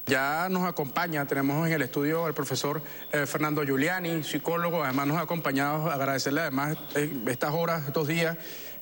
Ya nos acompaña, tenemos en el estudio al profesor Fernando Giuliani, psicólogo, además nos ha acompañado, agradecerle además estas horas, estos días,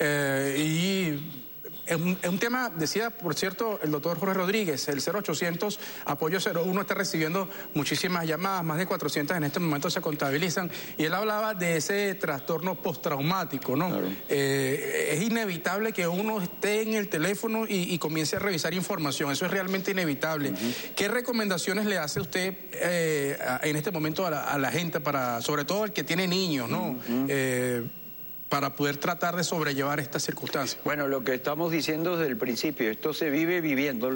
y es un tema, decía, por cierto, el doctor Jorge Rodríguez, el 0800 apoyo 01 está recibiendo muchísimas llamadas, más de 400 en este momento se contabilizan, y él hablaba de ese trastorno postraumático, ¿no? Claro. Es inevitable que uno esté en el teléfono y comience a revisar información, eso es realmente inevitable. ¿Qué recomendaciones le hace usted en este momento a la gente, sobre todo el que tiene niños, ¿no? Para poder tratar de sobrellevar estas circunstancias? Bueno, lo que estamos diciendo desde el principio, esto se vive viviéndolo.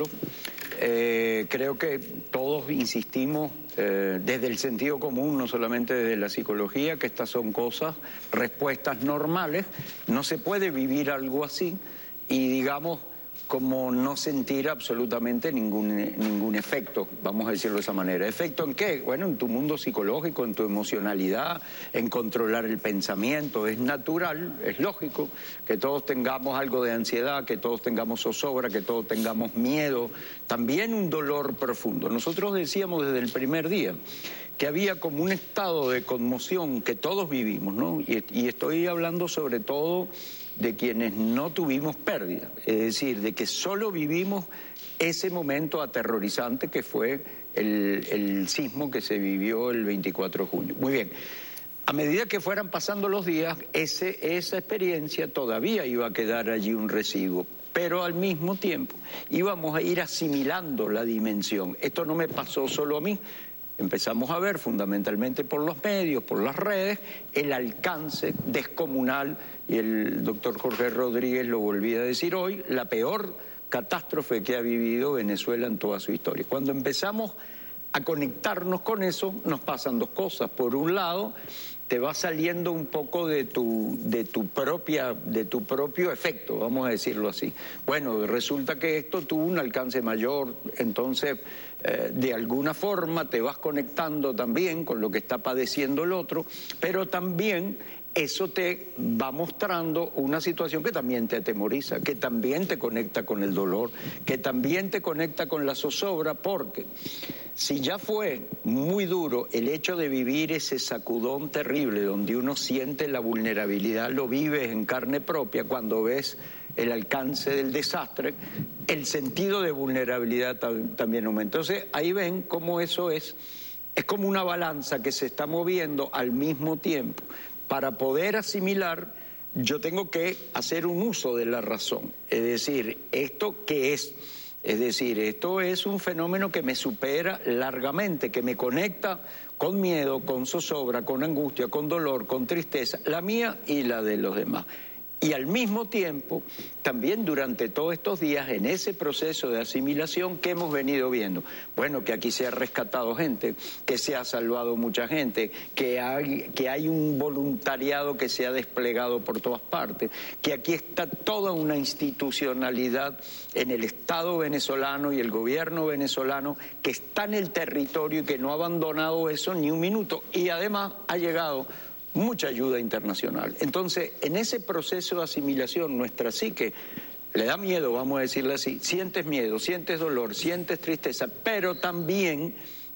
Creo que todos insistimos desde el sentido común, no solamente desde la psicología, que estas son cosas, respuestas normales. No se puede vivir algo así y, digamos, como no sentir absolutamente ningún efecto, vamos a decirlo de esa manera. ¿Efecto en qué? Bueno, en tu mundo psicológico, en tu emocionalidad, en controlar el pensamiento. Es natural, es lógico que todos tengamos algo de ansiedad, que todos tengamos zozobra, que todos tengamos miedo, también un dolor profundo. Nosotros decíamos desde el primer día que había como un estado de conmoción que todos vivimos, ¿no? Y estoy hablando sobre todo de quienes no tuvimos pérdida, es decir, de que solo vivimos ese momento aterrorizante que fue el sismo que se vivió el 24 de junio. Muy bien, a medida que fueran pasando los días, esa experiencia todavía iba a quedar allí un residuo, pero al mismo tiempo íbamos a ir asimilando la dimensión. Esto no me pasó solo a mí. Empezamos a ver, fundamentalmente por los medios, por las redes, el alcance descomunal, y el doctor Jorge Rodríguez lo volvía a decir hoy, la peor catástrofe que ha vivido Venezuela en toda su historia. Cuando empezamos a conectarnos con eso, nos pasan dos cosas. Por un lado, te va saliendo un poco de tu propio efecto, vamos a decirlo así. Bueno, resulta que esto tuvo un alcance mayor, entonces de alguna forma te vas conectando también con lo que está padeciendo el otro, pero también eso te va mostrando una situación que también te atemoriza, que también te conecta con el dolor, que también te conecta con la zozobra, porque si ya fue muy duro el hecho de vivir ese sacudón terrible donde uno siente la vulnerabilidad, lo vives en carne propia cuando ves el alcance del desastre, el sentido de vulnerabilidad también aumenta. Entonces ahí ven cómo eso es como una balanza que se está moviendo al mismo tiempo. Para poder asimilar, yo tengo que hacer un uso de la razón. Es decir, ¿esto qué es? Es decir, esto es un fenómeno que me supera largamente, que me conecta con miedo, con zozobra, con angustia, con dolor, con tristeza, la mía y la de los demás. Y al mismo tiempo, también durante todos estos días, en ese proceso de asimilación, ¿qué hemos venido viendo? Bueno, que aquí se ha rescatado gente, que se ha salvado mucha gente, que hay un voluntariado que se ha desplegado por todas partes, que aquí está toda una institucionalidad en el Estado venezolano y el gobierno venezolano que está en el territorio y que no ha abandonado eso ni un minuto. Y además ha llegado mucha ayuda internacional. Entonces, en ese proceso de asimilación, nuestra psique le da miedo, vamos a decirle así, sientes miedo, sientes dolor, sientes tristeza, pero también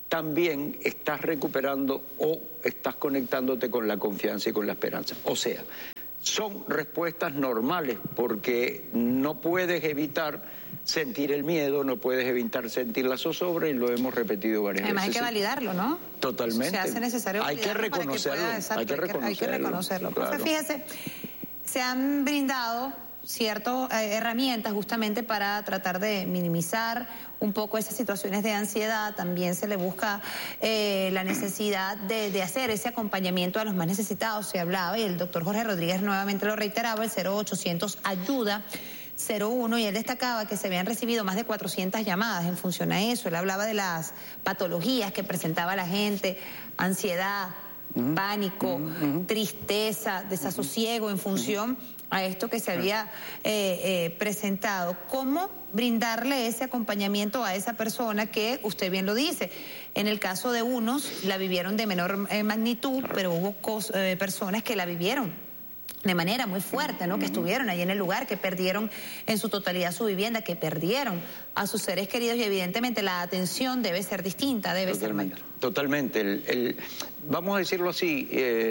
estás recuperando o estás conectándote con la confianza y con la esperanza. O sea, son respuestas normales porque no puedes evitar sentir el miedo, no puedes evitar sentir la zozobra y lo hemos repetido varias veces. Además hay que validarlo, ¿no? Totalmente. Se hace necesario hay que reconocerlo, hay que reconocerlo. Claro. Profe, fíjese, se han brindado ciertas herramientas justamente para tratar de minimizar un poco esas situaciones de ansiedad. También se le busca la necesidad de hacer ese acompañamiento a los más necesitados. Se hablaba, y el doctor Jorge Rodríguez nuevamente lo reiteraba, el 0800 ayuda 01, y él destacaba que se habían recibido más de 400 llamadas en función a eso. Él hablaba de las patologías que presentaba la gente, ansiedad, pánico, tristeza, desasosiego en función a esto que se había presentado. ¿Cómo brindarle ese acompañamiento a esa persona que, usted bien lo dice, en el caso de unos la vivieron de menor magnitud, pero hubo personas que la vivieron de manera muy fuerte, ¿no? Que estuvieron ahí en el lugar, que perdieron en su totalidad su vivienda, que perdieron a sus seres queridos y evidentemente la atención debe ser distinta, debe ser mayor. Totalmente. Vamos a decirlo así,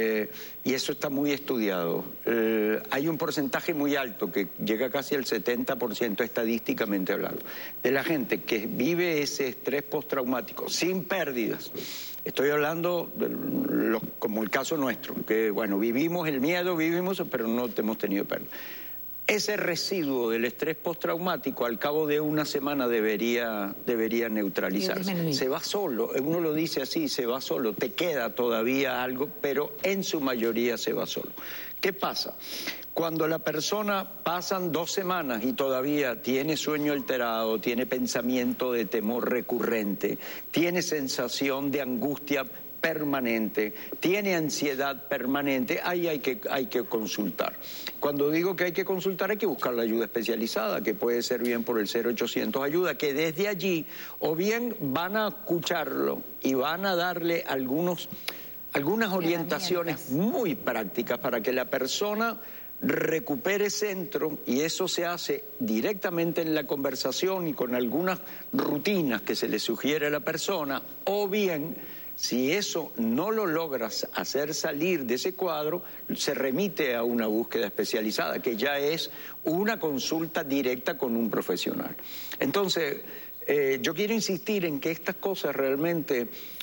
y eso está muy estudiado. Hay un porcentaje muy alto que llega casi al 70% estadísticamente hablando, de la gente que vive ese estrés postraumático sin pérdidas. Estoy hablando como el caso nuestro, que bueno, vivimos el miedo, pero no hemos tenido pérdida. Ese residuo del estrés postraumático al cabo de una semana debería neutralizarse. Se va solo, uno lo dice así, se va solo, te queda todavía algo, pero en su mayoría se va solo. ¿Qué pasa? Cuando la persona pasan 2 semanas y todavía tiene sueño alterado, tiene pensamiento de temor recurrente, tiene sensación de angustia permanente, tiene ansiedad permanente, ahí hay que consultar. Cuando digo que hay que consultar, hay que buscar la ayuda especializada, que puede ser bien por el 0800 ayuda, que desde allí o bien van a escucharlo y van a darle algunas orientaciones muy prácticas para que la persona recupere centro, y eso se hace directamente en la conversación y con algunas rutinas que se le sugiere a la persona, o bien si eso no lo logras hacer salir de ese cuadro, se remite a una búsqueda especializada, que ya es una consulta directa con un profesional. Entonces, yo quiero insistir en que estas cosas realmente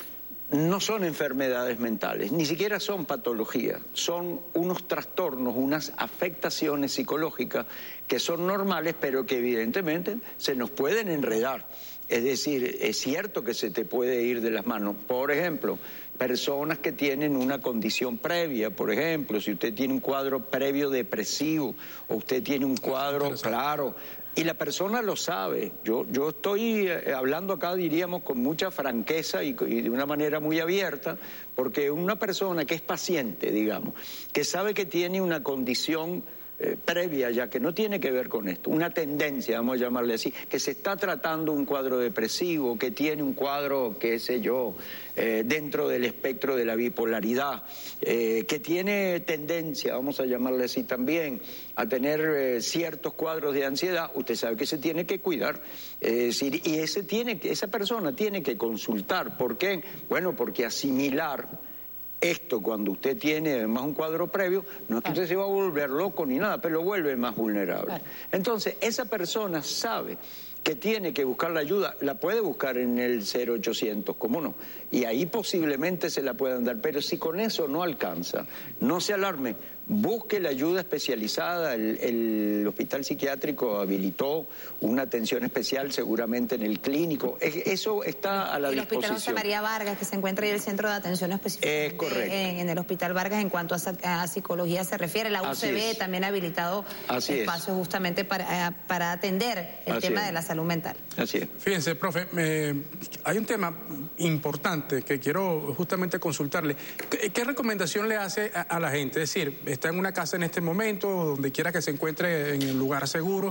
no son enfermedades mentales, ni siquiera son patologías, son unos trastornos, unas afectaciones psicológicas que son normales, pero que evidentemente se nos pueden enredar. Es decir, es cierto que se te puede ir de las manos. Por ejemplo, personas que tienen una condición previa, por ejemplo, si usted tiene un cuadro previo depresivo o usted tiene un cuadro, claro, y la persona lo sabe. Yo estoy hablando acá, diríamos, con mucha franqueza y de una manera muy abierta, porque una persona que es paciente, digamos, que sabe que tiene una condición previa ya que no tiene que ver con esto, una tendencia, vamos a llamarle así, que se está tratando un cuadro depresivo, que tiene un cuadro, qué sé yo, dentro del espectro de la bipolaridad, que tiene tendencia, vamos a llamarle así también, a tener ciertos cuadros de ansiedad, usted sabe que se tiene que cuidar, es decir, y esa persona tiene que consultar. ¿Por qué? Bueno, porque asimilar esto, cuando usted tiene además un cuadro previo, no es que usted se va a volver loco ni nada, pero lo vuelve más vulnerable. Entonces, esa persona sabe que tiene que buscar la ayuda, la puede buscar en el 0800, ¿cómo no? Y ahí posiblemente se la puedan dar, pero si con eso no alcanza, no se alarme, busque la ayuda especializada. El hospital psiquiátrico habilitó una atención especial seguramente en el clínico. Eso está a la disposición. El hospital José María Vargas, que se encuentra ahí el centro de atención específica. Es correcto. En el hospital Vargas, en cuanto a psicología se refiere, la UCB también ha habilitado espacios justamente para atender el tema de la salud mental. Así es. Fíjense, profe, hay un tema importante que quiero justamente consultarle. ¿Qué recomendación le hace a la gente? Es decir, está en una casa en este momento, donde quiera que se encuentre, en el lugar seguro,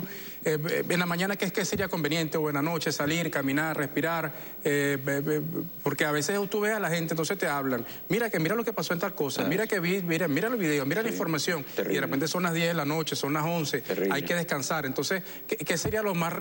en la mañana, ¿qué sería conveniente? O en la noche, salir, caminar, respirar, porque a veces tú ves a la gente, entonces te hablan, mira lo que pasó en tal cosa, mira el video, mira la información, terrible. Y de repente son las 10 de la noche, son las 11, terrible. Hay que descansar. Entonces, ¿qué sería lo más...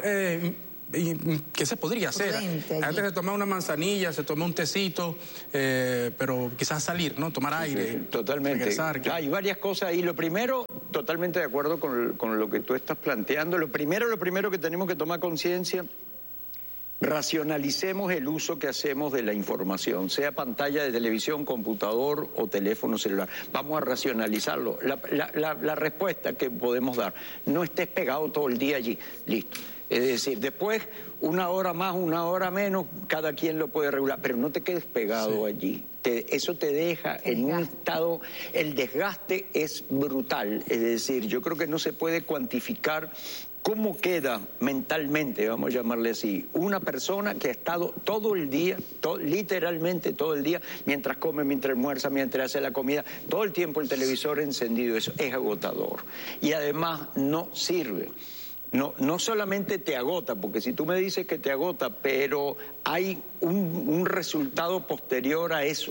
¿qué se podría hacer? Antes de tomar una manzanilla, se toma un tecito, pero quizás salir, ¿no? Tomar aire. Sí, totalmente. Regresar. Hay varias cosas ahí. Lo primero, totalmente de acuerdo con lo que tú estás planteando. Lo primero que tenemos que tomar conciencia, racionalicemos el uso que hacemos de la información, sea pantalla de televisión, computador o teléfono celular. Vamos a racionalizarlo. La respuesta que podemos dar, no estés pegado todo el día allí, listo. Es decir, después, 1 hora más, 1 hora menos, cada quien lo puede regular, pero no te quedes pegado allí. Eso te deja en un estado, el desgaste es brutal. Es decir, yo creo que no se puede cuantificar cómo queda mentalmente, vamos a llamarle así, una persona que ha estado todo el día, literalmente todo el día, mientras come, mientras almuerza, mientras hace la comida, todo el tiempo el televisor encendido, eso es agotador. Y además no sirve. No solamente te agota, porque si tú me dices que te agota, pero hay un resultado posterior a eso.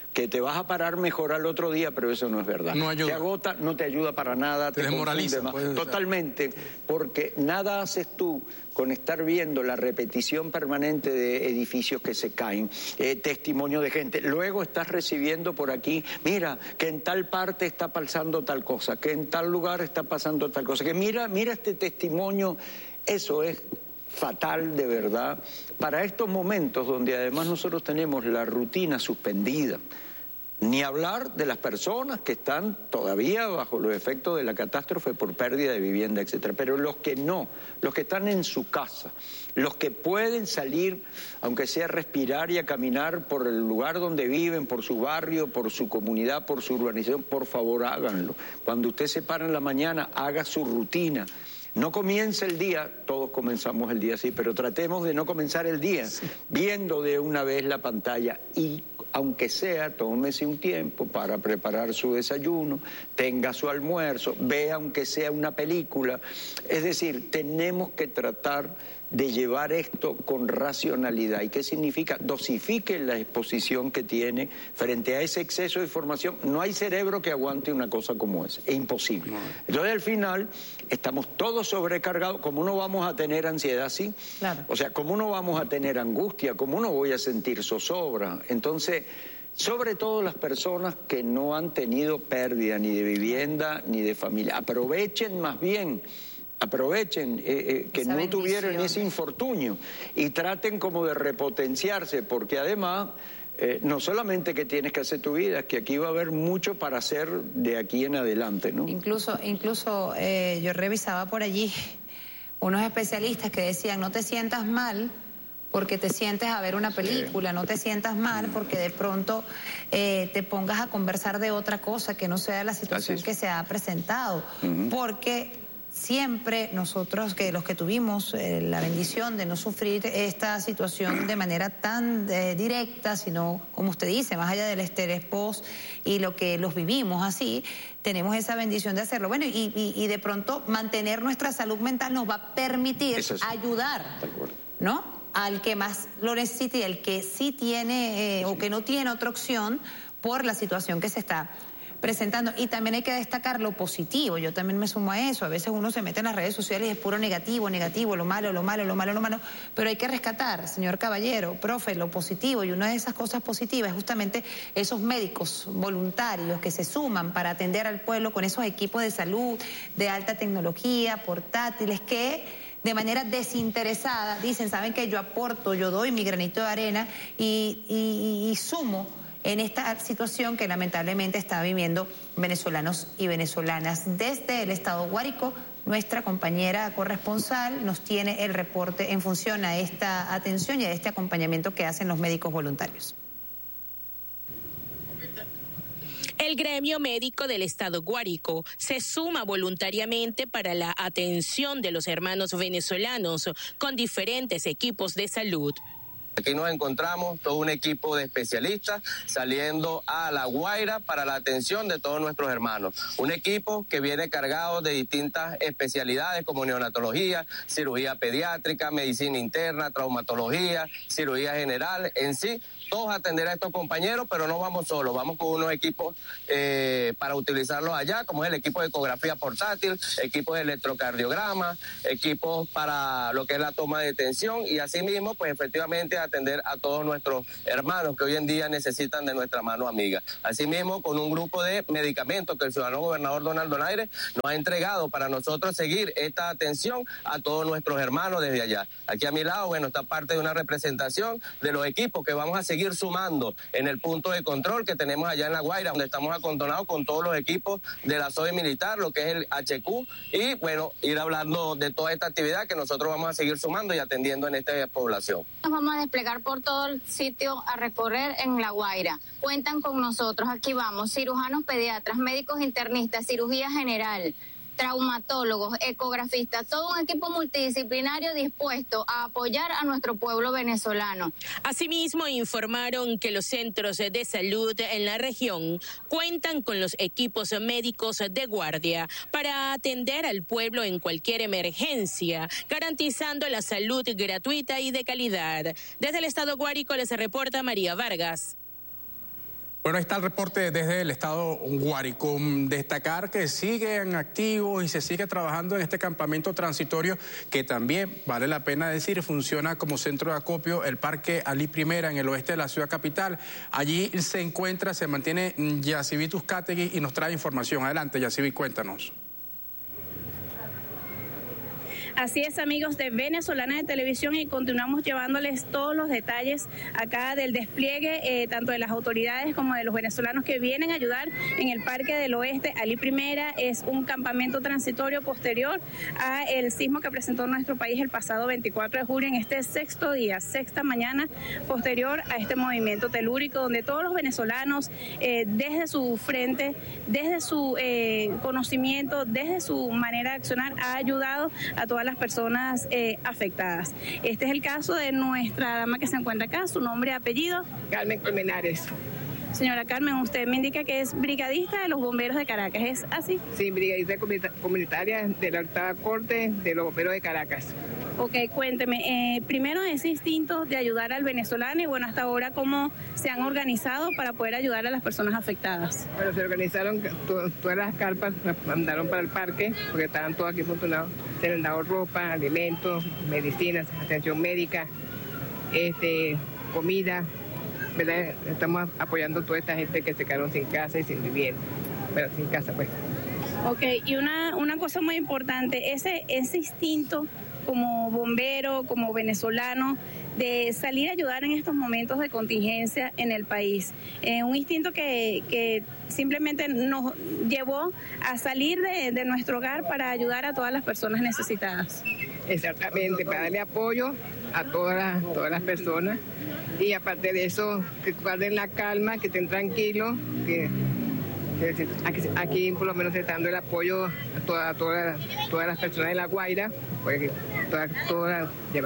que te vas a parar mejor al otro día, pero eso no es verdad. No ayuda. Te agota, no te ayuda para nada, te desmoraliza. Totalmente, porque nada haces tú con estar viendo la repetición permanente de edificios que se caen, testimonio de gente. Luego estás recibiendo por aquí, mira, que en tal parte está pasando tal cosa, que en tal lugar está pasando tal cosa, que mira este testimonio. Eso es fatal de verdad para estos momentos donde además nosotros tenemos la rutina suspendida. Ni hablar de las personas que están todavía bajo los efectos de la catástrofe por pérdida de vivienda, etcétera. Pero los que no, los que están en su casa, los que pueden salir, aunque sea a respirar y a caminar por el lugar donde viven, por su barrio, por su comunidad, por su urbanización, por favor háganlo. Cuando usted se para en la mañana, haga su rutina. No comience el día, todos comenzamos el día así, pero tratemos de no comenzar el día viendo de una vez la pantalla y aunque sea, tómese un tiempo para preparar su desayuno, tenga su almuerzo, vea aunque sea una película. Es decir, tenemos que tratar de llevar esto con racionalidad. ¿Y qué significa? Dosifique la exposición que tiene frente a ese exceso de información. No hay cerebro que aguante una cosa como esa, es imposible. Entonces al final estamos todos sobrecargados. ¿Cómo no vamos a tener ansiedad así? Claro. O sea, ¿cómo no vamos a tener angustia? ¿Cómo no voy a sentir zozobra? Entonces, sobre todo las personas que no han tenido pérdida ni de vivienda ni de familia, aprovechen más bien que no tuvieron ese infortunio y traten como de repotenciarse, porque además no solamente que tienes que hacer tu vida, es que aquí va a haber mucho para hacer de aquí en adelante, ¿no? Incluso yo revisaba por allí unos especialistas que decían, no te sientas mal porque te sientes a ver una película, no te sientas mal porque de pronto te pongas a conversar de otra cosa que no sea la situación que se ha presentado, porque siempre nosotros, que los que tuvimos la bendición de no sufrir esta situación de manera tan directa, sino, como usted dice, más allá del estrés post y lo que los vivimos así, tenemos esa bendición de hacerlo. Bueno, y de pronto mantener nuestra salud mental nos va a permitir ayudar, ¿no?, al que más lo necesite y al que sí tiene o que no tiene otra opción por la situación que se está presentando. Y también hay que destacar lo positivo. Yo también me sumo a eso. A veces uno se mete en las redes sociales y es puro negativo, lo malo, pero hay que rescatar, señor Caballero, profe, lo positivo. Y una de esas cosas positivas es justamente esos médicos voluntarios que se suman para atender al pueblo con esos equipos de salud de alta tecnología, portátiles, que de manera desinteresada dicen, saben que yo aporto, yo doy mi granito de arena y sumo en esta situación que lamentablemente está viviendo venezolanos y venezolanas. Desde el estado Guárico, nuestra compañera corresponsal nos tiene el reporte en función a esta atención y a este acompañamiento que hacen los médicos voluntarios. El gremio médico del estado Guárico se suma voluntariamente para la atención de los hermanos venezolanos con diferentes equipos de salud. Aquí nos encontramos todo un equipo de especialistas saliendo a La Guaira para la atención de todos nuestros hermanos. Un equipo que viene cargado de distintas especialidades como neonatología, cirugía pediátrica, medicina interna, traumatología, cirugía general. En sí, todos atender a estos compañeros, pero no vamos solos, vamos con unos equipos para utilizarlos allá, como es el equipo de ecografía portátil, equipos de electrocardiograma, equipos para lo que es la toma de tensión y asimismo, pues efectivamente atender a todos nuestros hermanos que hoy en día necesitan de nuestra mano amiga. Asimismo, con un grupo de medicamentos que el ciudadano gobernador Donald Donaire nos ha entregado para nosotros seguir esta atención a todos nuestros hermanos desde allá. Aquí a mi lado, bueno, está parte de una representación de los equipos que vamos a seguir sumando en el punto de control que tenemos allá en La Guaira, donde estamos acontonados con todos los equipos de la SOE militar, lo que es el HQ, y bueno, ir hablando de toda esta actividad que nosotros vamos a seguir sumando y atendiendo en esta población. Nos vamos a desplegar por todo el sitio a recorrer en La Guaira. Cuentan con nosotros, aquí vamos, cirujanos pediatras, médicos internistas, cirugía general, traumatólogos, ecografistas, todo un equipo multidisciplinario dispuesto a apoyar a nuestro pueblo venezolano. Asimismo, informaron que los centros de salud en la región cuentan con los equipos médicos de guardia para atender al pueblo en cualquier emergencia, garantizando la salud gratuita y de calidad. Desde el estado Guárico les reporta María Vargas. Bueno, ahí está el reporte desde el estado Guárico. Destacar que siguen activos y se sigue trabajando en este campamento transitorio que también, vale la pena decir, funciona como centro de acopio el Parque Alí Primera en el oeste de la ciudad capital. Allí se mantiene Yacivit Uzcategui y nos trae información. Adelante, Yacivit, cuéntanos. Así es, amigos de Venezolana de Televisión, y continuamos llevándoles todos los detalles acá del despliegue, tanto de las autoridades como de los venezolanos que vienen a ayudar en el Parque del Oeste. Alí Primera es un campamento transitorio posterior a el sismo que presentó nuestro país el pasado 24 de julio, en este sexto día, sexta mañana posterior a este movimiento telúrico, donde todos los venezolanos, desde su frente, desde su conocimiento, desde su manera de accionar, ha ayudado a todas las personas afectadas. Este es el caso de nuestra dama que se encuentra acá. ¿Su nombre y apellido? Carmen Colmenares. Señora Carmen, usted me indica que es brigadista de los bomberos de Caracas, ¿es así? Sí, brigadista comunitaria de la 8ª Corte de los Bomberos de Caracas. Ok, cuénteme, primero ese instinto de ayudar al venezolano y bueno, hasta ahora cómo se han organizado para poder ayudar a las personas afectadas. Bueno, se organizaron todas las carpas, las mandaron para el parque porque estaban todos aquí amontonados. Se les han dado ropa, alimentos, medicinas, atención médica, comida, ¿verdad? Estamos apoyando a toda esta gente que se quedaron sin casa y sin vivienda, bueno, sin casa pues. Ok, y una cosa muy importante, ese instinto como bombero, como venezolano, de salir a ayudar en estos momentos de contingencia en el país. Un instinto que simplemente nos llevó a salir de nuestro hogar para ayudar a todas las personas necesitadas. Exactamente, para darle apoyo a todas las personas, y aparte de eso, que guarden la calma, que estén tranquilos, que aquí por lo menos se está dando el apoyo a todas las personas de La Guaira, porque toda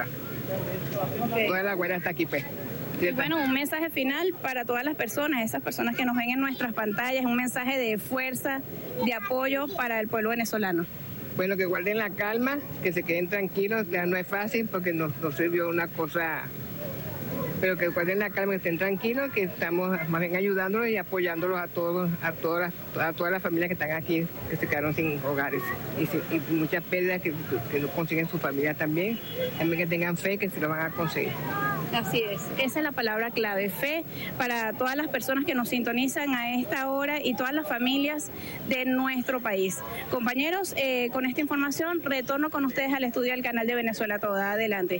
La Guaira está aquí pues. Bueno, un mensaje final para todas las personas, esas personas que nos ven en nuestras pantallas, un mensaje de fuerza, de apoyo para el pueblo venezolano. Bueno, que guarden la calma, que se queden tranquilos, ya no es fácil porque nos sirvió una cosa, pero que guarden la calma, que estén tranquilos, que estamos más bien ayudándolos y apoyándolos a todas las familias que están aquí, que se quedaron sin hogares y muchas pérdidas que no consiguen su familia también que tengan fe que se lo van a conseguir. Así es, esa es la palabra clave, fe para todas las personas que nos sintonizan a esta hora y todas las familias de nuestro país. Compañeros, con esta información retorno con ustedes al estudio del canal de Venezuela Toda. Adelante.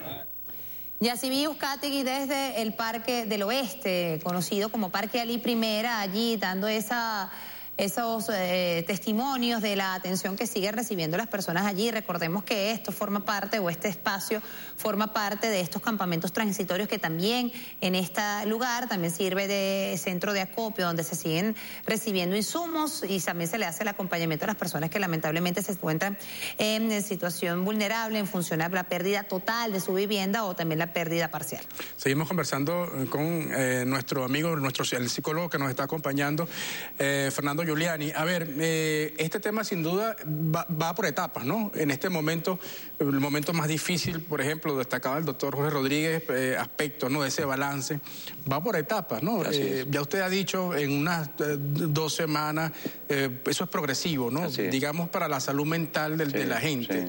Yacivit Uzcategui desde el Parque del Oeste, conocido como Parque Alí Primera, allí dando esos testimonios de la atención que siguen recibiendo las personas allí. Recordemos que esto forma parte, o este espacio forma parte de estos campamentos transitorios que también en este lugar también sirve de centro de acopio, donde se siguen recibiendo insumos y también se le hace el acompañamiento a las personas que lamentablemente se encuentran en situación vulnerable en función a la pérdida total de su vivienda o también la pérdida parcial. Seguimos conversando con nuestro amigo, el psicólogo que nos está acompañando, Fernando Giuliani. A ver, este tema sin duda va por etapas, ¿no? En este momento, el momento más difícil, por ejemplo, destacaba el doctor Jorge Rodríguez, aspectos, ¿no?, de ese balance, va por etapas, ¿no? Ya usted ha dicho, en unas 2 semanas, eso es progresivo, ¿no? Digamos, para la salud mental de la gente.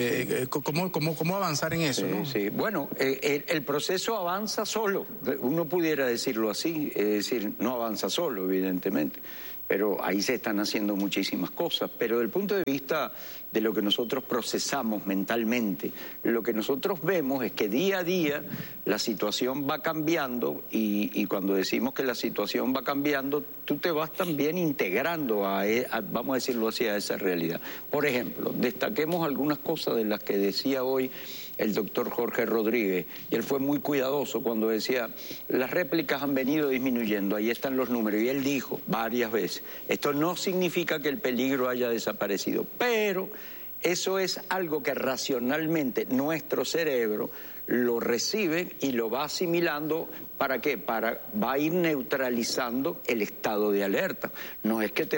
¿Cómo avanzar en eso, no? Sí. Bueno, el proceso avanza solo, uno pudiera decirlo así, es decir, no avanza solo, evidentemente, pero ahí se están haciendo muchísimas cosas. Pero desde el punto de vista de lo que nosotros procesamos mentalmente, lo que nosotros vemos es que día a día la situación va cambiando y cuando decimos que la situación va cambiando, tú te vas también integrando vamos a decirlo así, a esa realidad. Por ejemplo, destaquemos algunas cosas de las que decía hoy el doctor Jorge Rodríguez, y él fue muy cuidadoso cuando decía, las réplicas han venido disminuyendo, ahí están los números, y él dijo varias veces, esto no significa que el peligro haya desaparecido, pero eso es algo que racionalmente nuestro cerebro lo recibe y lo va asimilando. ¿Para qué? Va a ir neutralizando el estado de alerta. No es que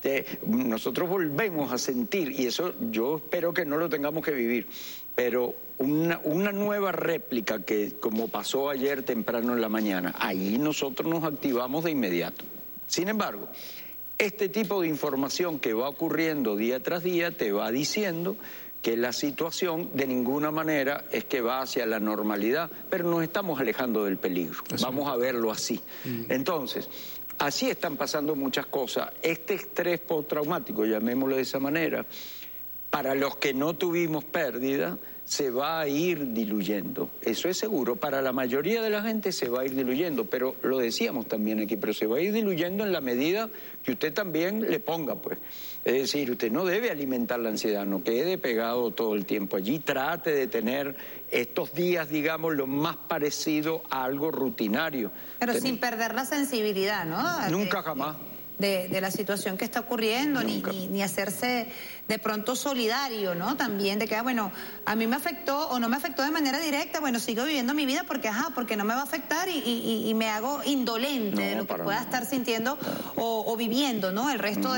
nosotros volvemos a sentir, y eso yo espero que no lo tengamos que vivir, pero una nueva réplica que, como pasó ayer temprano en la mañana, ahí nosotros nos activamos de inmediato. Sin embargo, este tipo de información que va ocurriendo día tras día te va diciendo que la situación de ninguna manera es que va hacia la normalidad, pero nos estamos alejando del peligro. Vamos a verlo así. Entonces, así están pasando muchas cosas. Este estrés postraumático, llamémoslo de esa manera, para los que no tuvimos pérdida, se va a ir diluyendo. Eso es seguro. Para la mayoría de la gente se va a ir diluyendo, pero lo decíamos también aquí, pero se va a ir diluyendo en la medida que usted también le ponga, pues. Es decir, usted no debe alimentar la ansiedad, no quede pegado todo el tiempo allí, trate de tener estos días, digamos, lo más parecido a algo rutinario. Pero sin perder la sensibilidad, ¿no? Nunca jamás. De la situación que está ocurriendo, ni hacerse de pronto solidario, ¿no? También de que, bueno, a mí me afectó o no me afectó de manera directa, bueno, sigo viviendo mi vida porque no me va a afectar y me hago indolente de lo que pueda estar sintiendo o viviendo, ¿no? El resto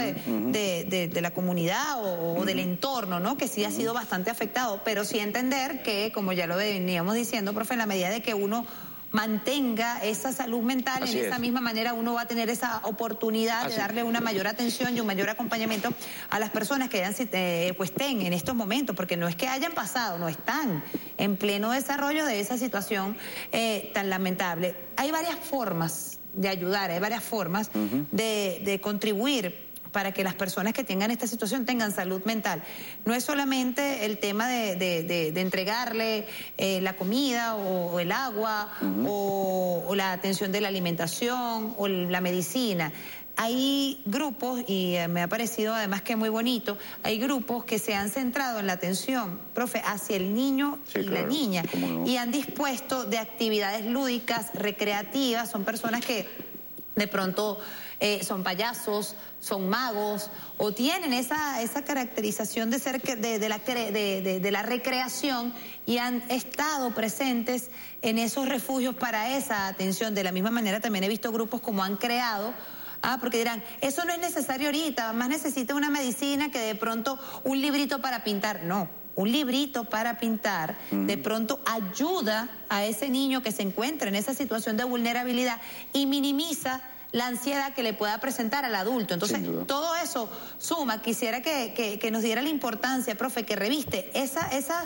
de la comunidad o del entorno, ¿no? Que sí ha sido bastante afectado, pero sí entender que, como ya lo veníamos diciendo, profe, en la medida de que uno mantenga esa salud mental, en esa misma manera uno va a tener esa oportunidad de darle una mayor atención y un mayor acompañamiento a las personas que estén en estos momentos, porque no es que hayan pasado, no están en pleno desarrollo de esa situación tan lamentable. Hay varias formas de ayudar, hay varias formas de contribuir para que las personas que tengan esta situación tengan salud mental. No es solamente el tema de entregarle la comida o el agua o la atención de la alimentación o la medicina. Hay grupos, y me ha parecido además que es muy bonito, hay grupos que se han centrado en la atención, profe, hacia el niño y la niña, y han dispuesto de actividades lúdicas, recreativas. Son personas que de pronto son payasos, son magos, o tienen esa caracterización de ser de la recreación, y han estado presentes en esos refugios para esa atención. De la misma manera también he visto grupos como han creado, porque dirán, eso no es necesario ahorita, más necesita una medicina que de pronto un librito para pintar. No, un librito para pintar de pronto ayuda a ese niño que se encuentra en esa situación de vulnerabilidad y minimiza la ansiedad que le pueda presentar al adulto. Entonces, todo eso suma. Quisiera que nos diera la importancia, profe, que reviste esas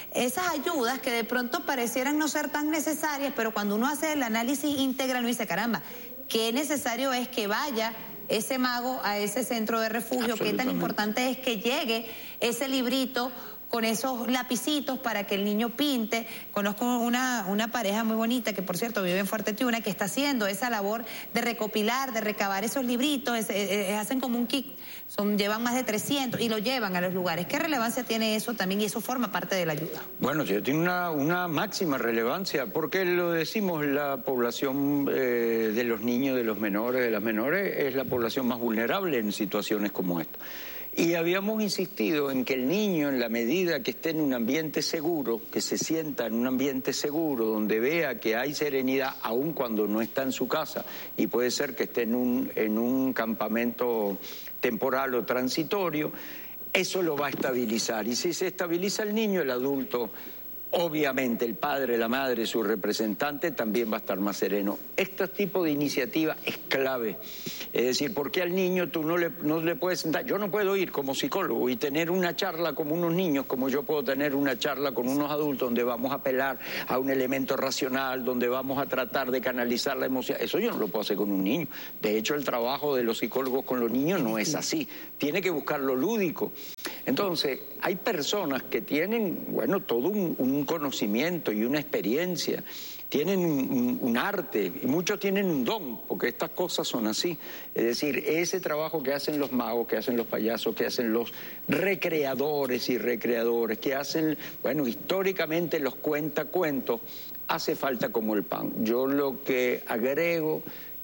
ayudas que de pronto parecieran no ser tan necesarias, pero cuando uno hace el análisis integral, uno dice, caramba, qué necesario es que vaya ese mago a ese centro de refugio, qué tan importante es que llegue ese librito con esos lapicitos para que el niño pinte. Conozco una pareja muy bonita que, por cierto, vive en Fuerte Tiuna, que está haciendo esa labor de recopilar, de recabar esos libritos. Hacen como un kit, llevan más de 300 y lo llevan a los lugares. ¿Qué relevancia tiene eso también? Y eso forma parte de la ayuda. Bueno, tiene una máxima relevancia, porque lo decimos, la población de los niños, de los menores, de las menores, es la población más vulnerable en situaciones como esta. Y habíamos insistido en que el niño, en la medida que esté en un ambiente seguro, que se sienta en un ambiente seguro, donde vea que hay serenidad, aun cuando no está en su casa, y puede ser que esté en un campamento temporal o transitorio, eso lo va a estabilizar. Y si se estabiliza el niño, el adulto, obviamente el padre, la madre, su representante, también va a estar más sereno. Este tipo de iniciativa es clave. Es decir, porque al niño tú no le puedes sentar. Yo no puedo ir como psicólogo y tener una charla como unos niños, como yo puedo tener una charla con unos adultos, donde vamos a apelar a un elemento racional, donde vamos a tratar de canalizar la emoción. Eso yo no lo puedo hacer con un niño. De hecho, el trabajo de los psicólogos con los niños no es así. Tiene que buscar lo lúdico. Entonces, hay personas que tienen, bueno, todo un conocimiento y una experiencia, tienen un arte, y muchos tienen un don, porque estas cosas son así. Es decir, ese trabajo que hacen los magos, que hacen los payasos, que hacen los recreadores y recreadores, que hacen, bueno, históricamente los cuentacuentos, hace falta como el pan. Yo lo que agrego,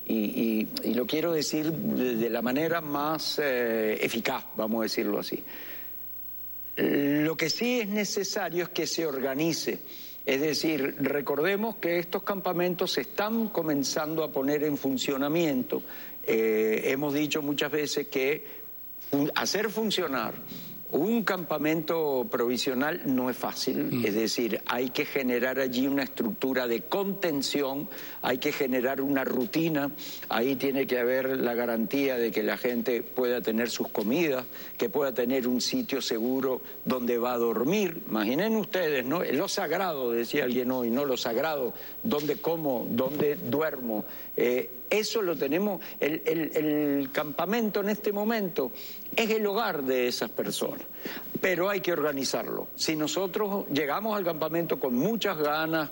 y lo quiero decir de la manera más eficaz, vamos a decirlo así, lo que sí es necesario es que se organice. Es decir, recordemos que estos campamentos se están comenzando a poner en funcionamiento. Hemos dicho muchas veces que hacer funcionar Un campamento provisional no es fácil, es decir, hay que generar allí una estructura de contención, hay que generar una rutina, ahí tiene que haber la garantía de que la gente pueda tener sus comidas, que pueda tener un sitio seguro donde va a dormir. Imaginen ustedes, ¿no? Lo sagrado, decía alguien hoy, ¿no? Lo sagrado, dónde como, dónde duermo. Eso lo tenemos, el campamento en este momento es el hogar de esas personas, pero hay que organizarlo. Si nosotros llegamos al campamento con muchas ganas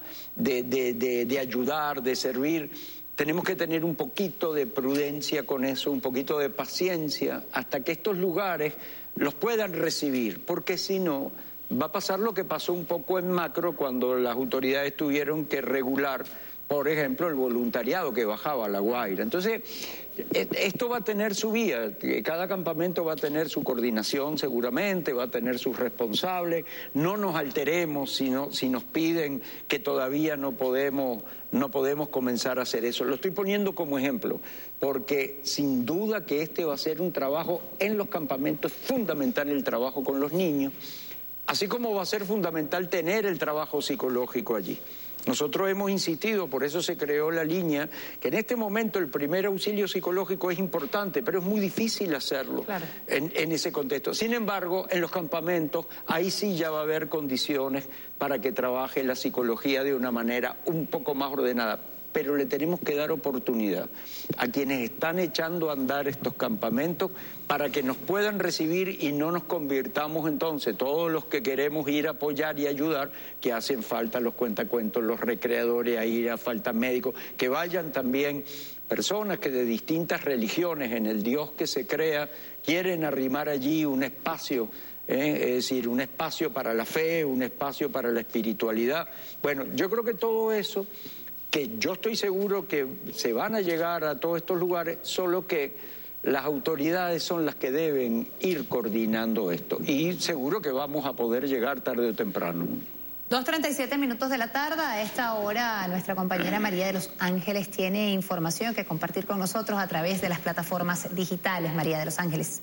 de ayudar, de servir, tenemos que tener un poquito de prudencia con eso, un poquito de paciencia, hasta que estos lugares los puedan recibir, porque si no, va a pasar lo que pasó un poco en Macro cuando las autoridades tuvieron que regular, por ejemplo, el voluntariado que bajaba a La Guaira. Entonces, esto va a tener su vía, cada campamento va a tener su coordinación seguramente, va a tener sus responsables. No nos alteremos si nos piden que todavía no podemos comenzar a hacer eso. Lo estoy poniendo como ejemplo, porque sin duda que este va a ser un trabajo en los campamentos, es fundamental el trabajo con los niños, así como va a ser fundamental tener el trabajo psicológico allí. Nosotros hemos insistido, por eso se creó la línea, que en este momento el primer auxilio psicológico es importante, pero es muy difícil hacerlo en ese contexto. Sin embargo, en los campamentos, ahí sí ya va a haber condiciones para que trabaje la psicología de una manera un poco más ordenada. Pero le tenemos que dar oportunidad a quienes están echando a andar estos campamentos para que nos puedan recibir y no nos convirtamos entonces, todos los que queremos ir a apoyar y ayudar, que hacen falta los cuentacuentos, los recreadores, ahí falta médicos, que vayan también personas que de distintas religiones, en el Dios que se crea, quieren arrimar allí un espacio. Es decir, un espacio para la fe, un espacio para la espiritualidad. Bueno, yo creo que todo eso, que yo estoy seguro que se van a llegar a todos estos lugares, solo que las autoridades son las que deben ir coordinando esto. Y seguro que vamos a poder llegar tarde o temprano. 2:37 minutos de la tarde. A esta hora nuestra compañera María de los Ángeles tiene información que compartir con nosotros a través de las plataformas digitales. María de los Ángeles.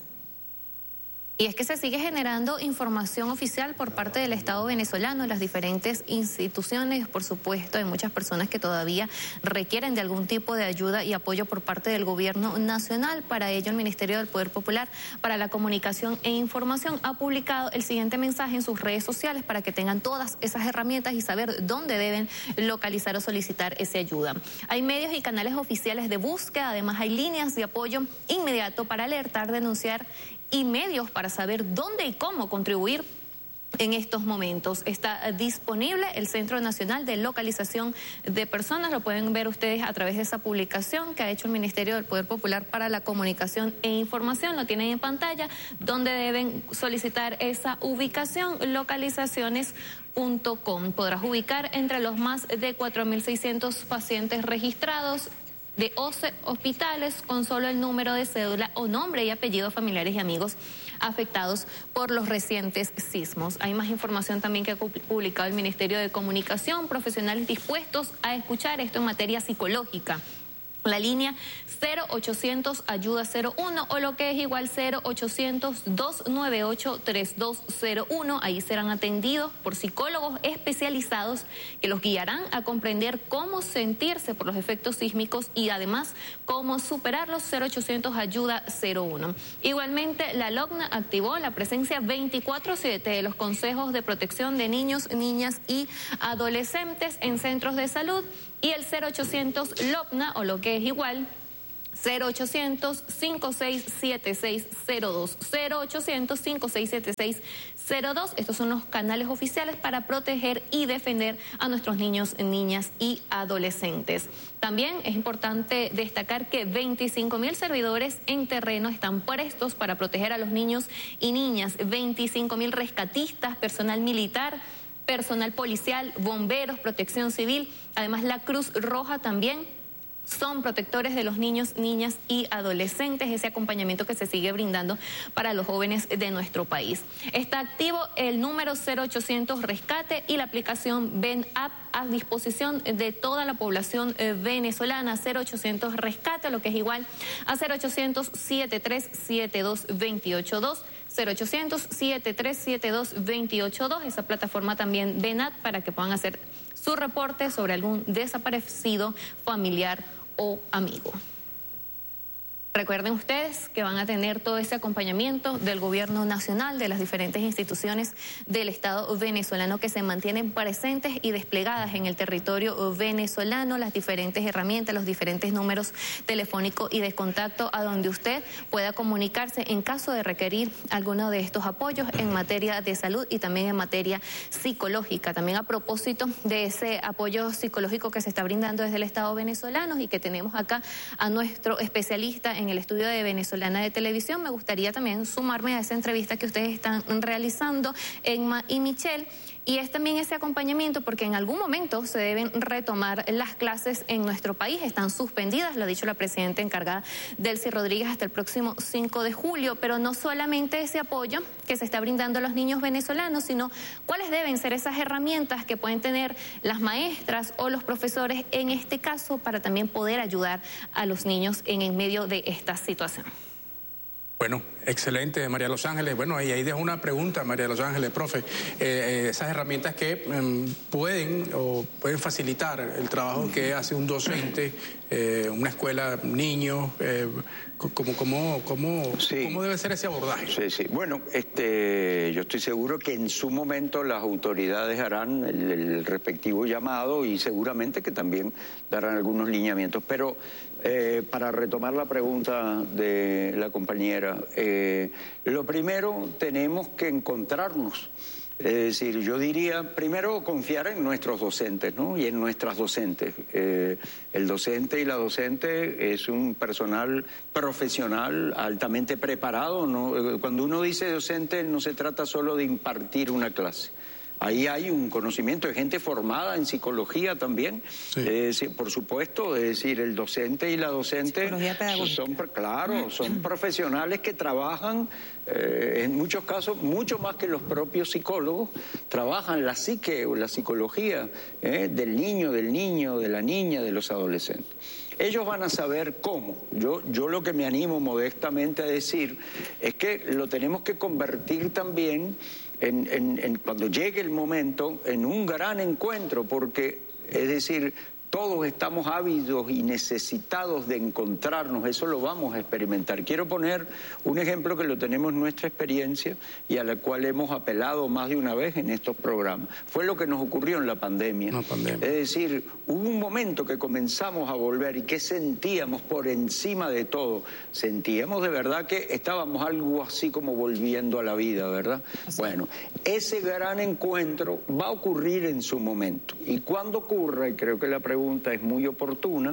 Y es que se sigue generando información oficial por parte del Estado venezolano, las diferentes instituciones. Por supuesto, hay muchas personas que todavía requieren de algún tipo de ayuda y apoyo por parte del gobierno nacional. Para ello, el Ministerio del Poder Popular para la Comunicación e Información ha publicado el siguiente mensaje en sus redes sociales para que tengan todas esas herramientas y saber dónde deben localizar o solicitar esa ayuda. Hay medios y canales oficiales de búsqueda, además hay líneas de apoyo inmediato para alertar, denunciar y medios para saber dónde y cómo contribuir en estos momentos. Está disponible el Centro Nacional de Localización de Personas, lo pueden ver ustedes a través de esa publicación que ha hecho el Ministerio del Poder Popular para la Comunicación e Información, lo tienen en pantalla, donde deben solicitar esa ubicación, localizaciones.com. Podrás ubicar entre los más de 4.600 pacientes registrados de 11 hospitales con solo el número de cédula o nombre y apellido, familiares y amigos afectados por los recientes sismos. Hay más información también que ha publicado el Ministerio de Comunicación, profesionales dispuestos a escuchar esto en materia psicológica. La línea 0800 ayuda 01 o lo que es igual 0800 298 3201. Ahí serán atendidos por psicólogos especializados que los guiarán a comprender cómo sentirse por los efectos sísmicos y además cómo superarlos. 0800 ayuda 01. Igualmente, la LOCNA activó la presencia 24/7 de los consejos de protección de niños, niñas y adolescentes en centros de salud. Y el 0800 LOCNA, o lo que es igual, 0800 567602, 0800 567602. Estos son los canales oficiales para proteger y defender a nuestros niños, niñas y adolescentes. También es importante destacar que 25.000 servidores en terreno están prestos para proteger a los niños y niñas, 25.000 rescatistas, personal militar, personal policial, bomberos, protección civil, además la Cruz Roja también son protectores de los niños, niñas y adolescentes, ese acompañamiento que se sigue brindando para los jóvenes de nuestro país. Está activo el número 0800 Rescate y la aplicación Ven App a disposición de toda la población venezolana. 0800 Rescate, lo que es igual a 0800 7372282, 0800-7372-282, esa plataforma también VENAT, para que puedan hacer su reporte sobre algún desaparecido familiar o amigo. Recuerden ustedes que van a tener todo ese acompañamiento del gobierno nacional, de las diferentes instituciones del Estado venezolano que se mantienen presentes y desplegadas en el territorio venezolano, las diferentes herramientas, los diferentes números telefónicos y de contacto a donde usted pueda comunicarse en caso de requerir alguno de estos apoyos en materia de salud y también en materia psicológica. También a propósito de ese apoyo psicológico que se está brindando desde el Estado venezolano y que tenemos acá a nuestro especialista en el estudio de Venezolana de Televisión, me gustaría también sumarme a esa entrevista que ustedes están realizando, Emma y Michelle, y es también ese acompañamiento porque en algún momento se deben retomar las clases en nuestro país, están suspendidas, lo ha dicho la presidenta encargada Delcy Rodríguez, hasta el próximo 5 de julio, pero no solamente ese apoyo que se está brindando a los niños venezolanos, sino cuáles deben ser esas herramientas que pueden tener las maestras o los profesores en este caso para también poder ayudar a los niños en medio de esta situación. Bueno, excelente, María Los Ángeles. Bueno, y ahí dejo una pregunta, María Los Ángeles, profe. Esas herramientas que pueden facilitar el trabajo que hace un docente, una escuela, niños, ¿cómo debe ser ese abordaje? Sí. Bueno, yo estoy seguro que en su momento las autoridades harán el respectivo llamado y seguramente que también darán algunos lineamientos. Pero para retomar la pregunta de la compañera, lo primero tenemos que encontrarnos. Es decir, yo diría, primero confiar en nuestros docentes, ¿no? Y en nuestras docentes. El docente y la docente es un personal profesional altamente preparado, ¿no? Cuando uno dice docente no se trata solo de impartir una clase. Ahí hay un conocimiento de gente formada en psicología también, sí. Por supuesto, es decir, el docente y la docente son profesionales que trabajan, en muchos casos, mucho más que los propios psicólogos, trabajan la psique o la psicología del niño, de la niña, de los adolescentes. Ellos van a saber cómo. Yo lo que me animo modestamente a decir es que lo tenemos que convertir también cuando llegue el momento, en un gran encuentro, porque, es decir, todos estamos ávidos y necesitados de encontrarnos, eso lo vamos a experimentar. Quiero poner un ejemplo que lo tenemos en nuestra experiencia y a la cual hemos apelado más de una vez en estos programas. Fue lo que nos ocurrió en la pandemia. Es decir, hubo un momento que comenzamos a volver y que sentíamos por encima de todo, sentíamos de verdad que estábamos algo así como volviendo a la vida, ¿verdad? Bueno, ese gran encuentro va a ocurrir en su momento. Y cuando ocurra, y creo que la pregunta es muy oportuna,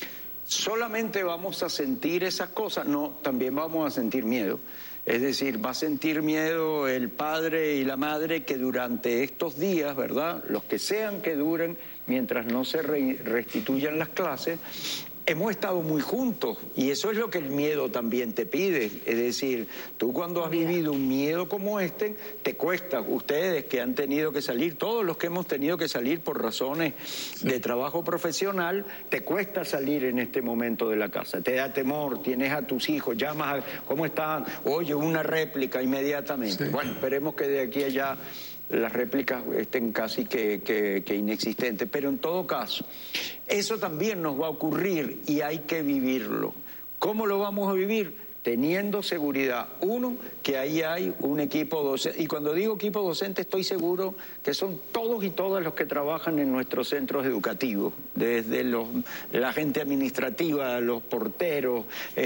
solamente vamos a sentir esas cosas, no, también vamos a sentir miedo. Es decir, va a sentir miedo el padre y la madre que durante estos días, ¿verdad?, los que sean que duren, mientras no se restituyan las clases, hemos estado muy juntos y eso es lo que el miedo también te pide. Es decir, tú cuando has vivido un miedo como este, te cuesta. Ustedes que han tenido que salir, todos los que hemos tenido que salir por razones de trabajo profesional, te cuesta salir en este momento de la casa. Te da temor, tienes a tus hijos, llamas a ¿cómo están? Oye, una réplica inmediatamente. Bueno, esperemos que de aquí a allá las réplicas estén casi que inexistentes, pero en todo caso, eso también nos va a ocurrir y hay que vivirlo. ¿Cómo lo vamos a vivir? Teniendo seguridad. Uno, que ahí hay un equipo docente. Y cuando digo equipo docente estoy seguro que son todos y todas los que trabajan en nuestros centros educativos. Desde la gente administrativa, los porteros,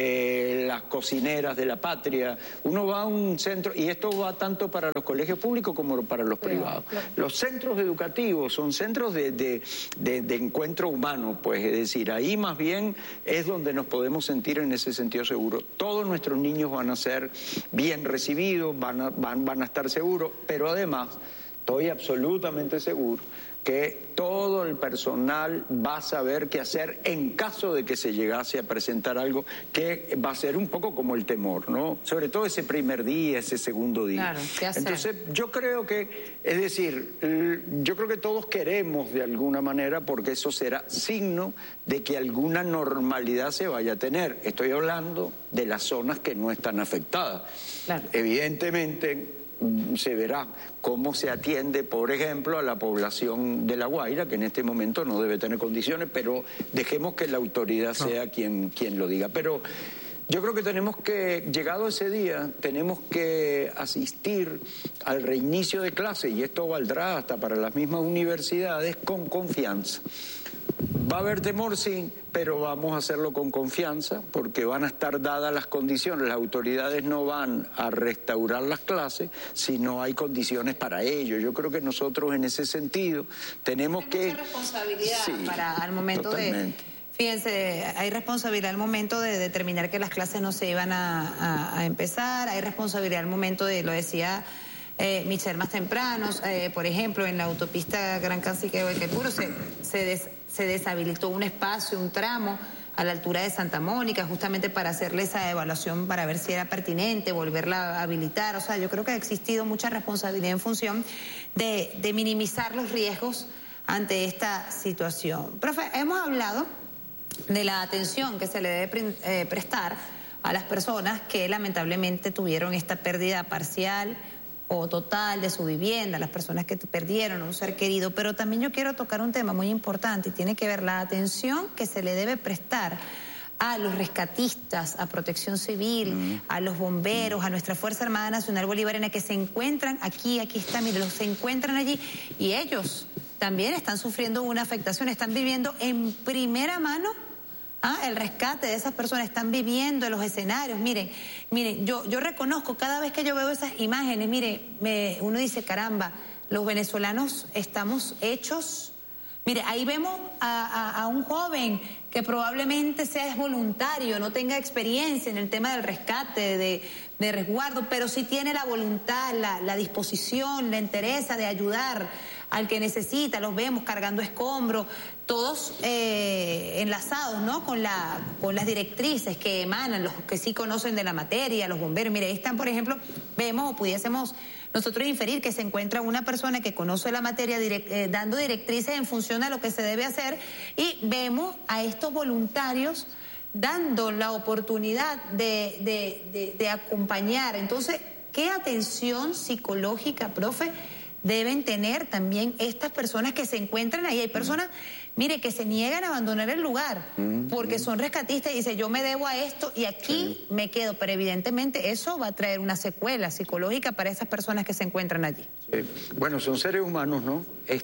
las cocineras de la patria. Uno va a un centro, y esto va tanto para los colegios públicos como para los privados. Claro. Los centros educativos son centros de encuentro humano, pues. Es decir, ahí más bien es donde nos podemos sentir en ese sentido seguro. Todos nuestros niños van a ser bien recibidos, van a estar seguros, pero además estoy absolutamente seguro que todo el personal va a saber qué hacer en caso de que se llegase a presentar algo que va a ser un poco como el temor, ¿no? Sobre todo ese primer día, ese segundo día. Claro, ¿qué hacer? Entonces, yo creo que, es decir, yo creo que todos queremos de alguna manera, porque eso será signo de que alguna normalidad se vaya a tener. Estoy hablando de las zonas que no están afectadas. Claro. Evidentemente, se verá cómo se atiende, por ejemplo, a la población de La Guaira, que en este momento no debe tener condiciones, pero dejemos que la autoridad sea quien lo diga. Pero yo creo que tenemos que, llegado ese día, tenemos que asistir al reinicio de clases, y esto valdrá hasta para las mismas universidades, con confianza. Va a haber temor, sí, pero vamos a hacerlo con confianza, porque van a estar dadas las condiciones. Las autoridades no van a restaurar las clases si no hay condiciones para ello. Yo creo que nosotros en ese sentido tenemos que... mucha responsabilidad al momento totalmente. Fíjense, hay responsabilidad al momento de determinar que las clases no se iban a empezar, hay responsabilidad al momento de, lo decía Michelle más temprano, por ejemplo, en la autopista Gran Cansique-Huaycaipuro se deshabilitó un espacio, un tramo a la altura de Santa Mónica, justamente para hacerle esa evaluación, para ver si era pertinente, volverla a habilitar. O sea, yo creo que ha existido mucha responsabilidad en función de minimizar los riesgos ante esta situación. Profe, hemos hablado de la atención que se le debe prestar a las personas que lamentablemente tuvieron esta pérdida parcial o total de su vivienda, las personas que perdieron a un ser querido, pero también yo quiero tocar un tema muy importante y tiene que ver la atención que se le debe prestar a los rescatistas, a Protección Civil, a los bomberos, a nuestra Fuerza Armada Nacional Bolivariana, que se encuentran aquí está, mire, los se encuentran allí, y ellos también están sufriendo una afectación, están viviendo en primera mano el rescate de esas personas, están viviendo en los escenarios. Miren, yo reconozco, cada vez que yo veo esas imágenes, uno dice, caramba, los venezolanos estamos hechos. Mire, ahí vemos a un joven que probablemente sea voluntario, no tenga experiencia en el tema del rescate, de resguardo, pero sí tiene la voluntad, la disposición, la entereza de ayudar al que necesita. Los vemos cargando escombros, todos enlazados, ¿no?, con las directrices que emanan, los que sí conocen de la materia, los bomberos. Mire, ahí están, por ejemplo, vemos o pudiésemos nosotros inferir que se encuentra una persona que conoce la materia dando directrices en función a lo que se debe hacer, y vemos a estos voluntarios dando la oportunidad de acompañar. Entonces, ¿qué atención psicológica, profe, deben tener también estas personas que se encuentran ahí? Hay personas, mire, que se niegan a abandonar el lugar porque son rescatistas y dicen, yo me debo a esto y aquí me quedo, pero evidentemente eso va a traer una secuela psicológica para esas personas que se encuentran allí. Sí. Bueno, son seres humanos, ¿no?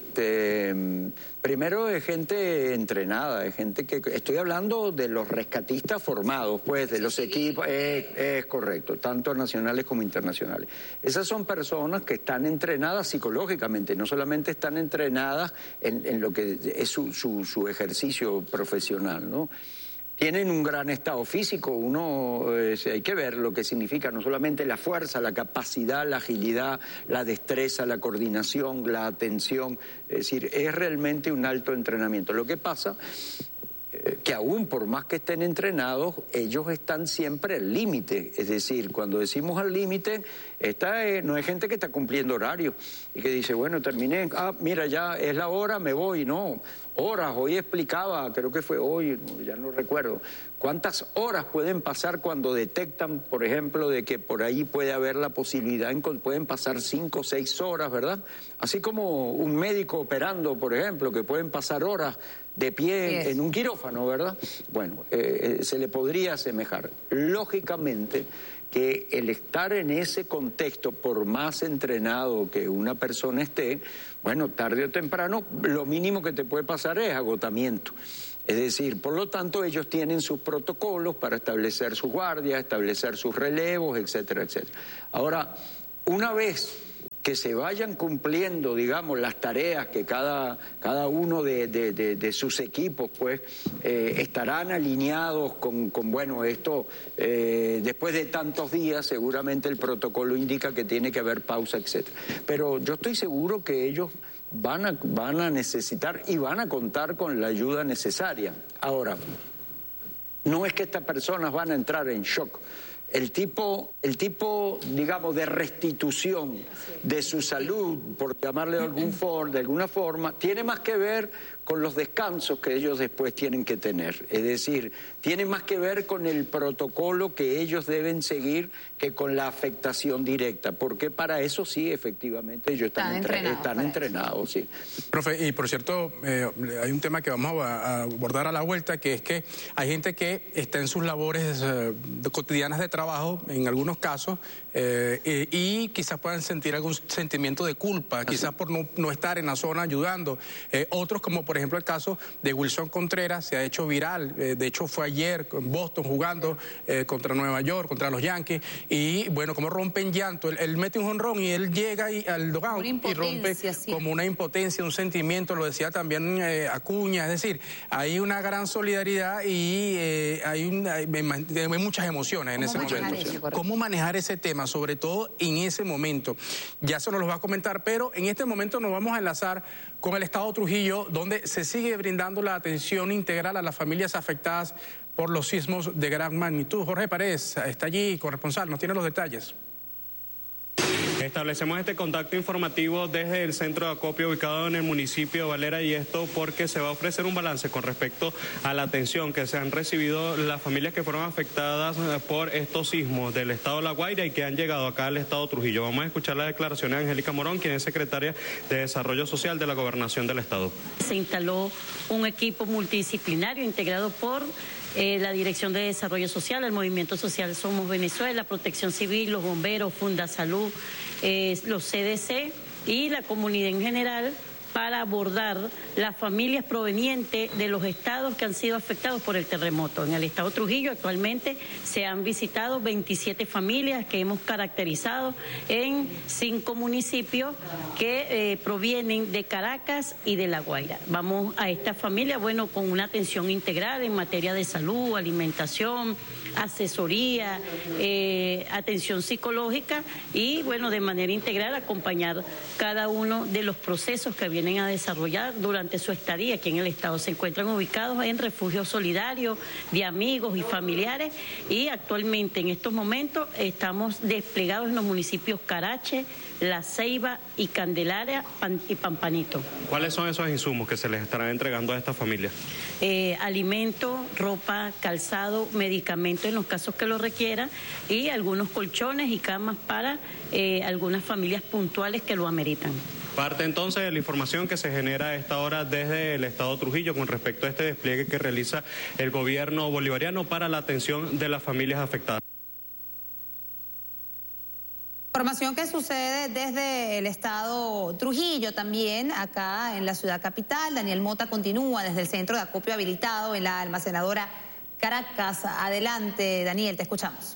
Primero es gente entrenada, es gente que... Estoy hablando de los rescatistas formados, pues, de los equipos, es correcto, tanto nacionales como internacionales. Esas son personas que están entrenadas psicológicamente, no solamente están entrenadas en lo que es su ejercicio profesional, ¿no? Tienen un gran estado físico, hay que ver lo que significa no solamente la fuerza, la capacidad, la agilidad, la destreza, la coordinación, la atención, es decir, es realmente un alto entrenamiento. Lo que pasa que aún por más que estén entrenados, ellos están siempre al límite. Es decir, cuando decimos al límite, no hay gente que está cumpliendo horario y que dice, bueno, terminé, mira, ya es la hora, me voy. No, horas. Hoy explicaba, creo que fue hoy, ya no recuerdo, cuántas horas pueden pasar cuando detectan, por ejemplo, de que por ahí puede haber la posibilidad, pueden pasar 5 o 6 horas, ¿verdad? Así como un médico operando, por ejemplo, que pueden pasar horas de pie en un quirófano, ¿verdad? Bueno, se le podría asemejar. Lógicamente que el estar en ese contexto, por más entrenado que una persona esté, bueno, tarde o temprano, lo mínimo que te puede pasar es agotamiento. Es decir, por lo tanto, ellos tienen sus protocolos para establecer sus guardias, establecer sus relevos, etcétera, etcétera. Ahora, una vez que se vayan cumpliendo, digamos, las tareas que cada uno de sus equipos, pues, estarán alineados con bueno, esto, después de tantos días, seguramente el protocolo indica que tiene que haber pausa, etcétera. Pero yo estoy seguro que ellos van a necesitar y van a contar con la ayuda necesaria. Ahora, no es que estas personas van a entrar en shock. El tipo, digamos, de restitución de su salud, por llamarle de alguna forma, tiene más que ver con los descansos que ellos después tienen que tener. Es decir, tiene más que ver con el protocolo que ellos deben seguir que con la afectación directa, porque para eso sí, efectivamente, ellos están entrenados. Sí. Profe, y por cierto, hay un tema que vamos a abordar a la vuelta, que es que hay gente que está en sus labores cotidianas de trabajo, en algunos casos, y quizás puedan sentir algún sentimiento de culpa, quizás por no estar en la zona ayudando. Otros, como por ejemplo el caso de Wilson Contreras, se ha hecho viral. De hecho, fue ayer en Boston jugando contra Nueva York, contra los Yankees, y bueno, como rompe en llanto. Él mete un jonrón y él llega al dugout y rompe como una impotencia, un sentimiento, lo decía también Acuña. Es decir, hay una gran solidaridad y hay muchas emociones en ese momento. ¿Cómo manejar ese tema, sobre todo en ese momento? Ya se nos lo va a comentar, pero en este momento nos vamos a enlazar con el Estado Trujillo, donde se sigue brindando la atención integral a las familias afectadas por los sismos de gran magnitud. Jorge Paredes está allí, corresponsal, nos tiene los detalles. Establecemos este contacto informativo desde el centro de acopio ubicado en el municipio de Valera, y esto porque se va a ofrecer un balance con respecto a la atención que se han recibido las familias que fueron afectadas por estos sismos del estado de La Guaira y que han llegado acá al estado Trujillo. Vamos a escuchar la declaración de Angélica Morón, quien es secretaria de Desarrollo Social de la Gobernación del estado. Se instaló un equipo multidisciplinario integrado por la Dirección de Desarrollo Social, el Movimiento Social Somos Venezuela, Protección Civil, los bomberos, Fundasalud, los CDC y la comunidad en general, para abordar las familias provenientes de los estados que han sido afectados por el terremoto. En el estado Trujillo actualmente se han visitado 27 familias que hemos caracterizado en 5 municipios que provienen de Caracas y de La Guaira. Vamos a estas familias, bueno, con una atención integral en materia de salud, alimentación, asesoría, atención psicológica y, bueno, de manera integral acompañar cada uno de los procesos que vienen a desarrollar durante su estadía aquí en el estado. Se encuentran ubicados en refugios solidarios de amigos y familiares, y actualmente en estos momentos estamos desplegados en los municipios Carache, La Ceiba y Candelaria y Pampanito. ¿Cuáles son esos insumos que se les estarán entregando a estas familias? Alimentos, ropa, calzado, medicamentos en los casos que lo requieran, y algunos colchones y camas para algunas familias puntuales que lo ameritan. Parte entonces de la información que se genera a esta hora desde el estado Trujillo con respecto a este despliegue que realiza el gobierno bolivariano para la atención de las familias afectadas. Información que sucede desde el estado Trujillo también, acá en la ciudad capital. Daniel Mota continúa desde el centro de acopio habilitado en la almacenadora Caracas. Adelante, Daniel, te escuchamos.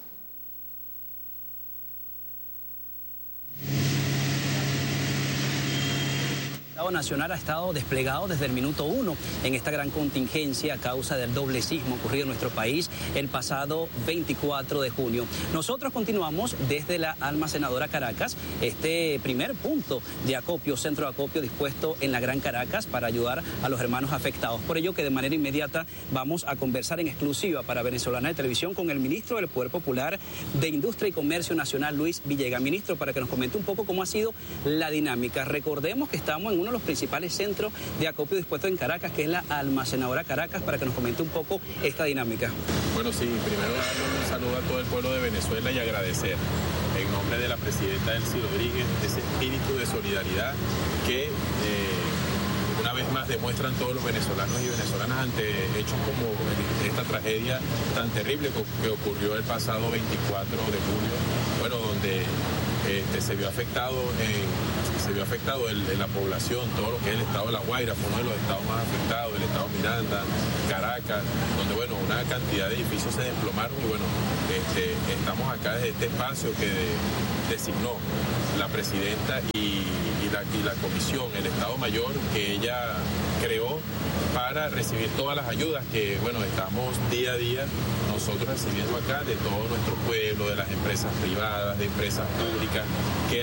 El Estado Nacional ha estado desplegado desde el minuto 1 en esta gran contingencia a causa del doble sismo ocurrido en nuestro país el pasado 24 de junio. Nosotros continuamos desde la almacenadora Caracas, este primer punto de acopio, centro de acopio dispuesto en la Gran Caracas para ayudar a los hermanos afectados. Por ello que de manera inmediata vamos a conversar en exclusiva para Venezolana de Televisión con el ministro del Poder Popular de Industria y Comercio Nacional, Luis Villegas. Ministro, para que nos comente un poco cómo ha sido la dinámica. Recordemos que estamos en uno de los principales centros de acopio dispuestos en Caracas, que es la almacenadora Caracas, para que nos comente un poco esta dinámica. Bueno, sí, primero darle un saludo a todo el pueblo de Venezuela y agradecer en nombre de la presidenta Delcy Rodríguez ese espíritu de solidaridad que una vez más demuestran todos los venezolanos y venezolanas ante hechos como esta tragedia tan terrible que ocurrió el pasado 24 de julio, bueno, donde se vio afectado en la población, todo lo que es el estado de La Guaira, fue uno de los estados más afectados, el estado Miranda, Caracas, donde bueno, una cantidad de edificios se desplomaron y bueno, estamos acá desde este espacio que designó la presidenta y la comisión, el Estado Mayor, que ella creó para recibir todas las ayudas que, bueno, estamos día a día nosotros recibiendo acá de todo nuestro pueblo, de las empresas privadas, de empresas públicas, que